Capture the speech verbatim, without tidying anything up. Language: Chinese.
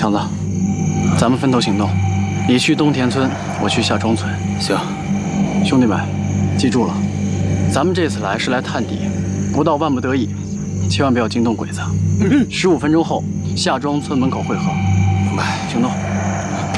强子，咱们分头行动，你去东田村，我去下庄村。 行， 兄弟们，记住了，咱们这次来是来探底，不到万不得已，千万不要惊动鬼子。十五分钟后下庄村门口汇合。 明白。 行动。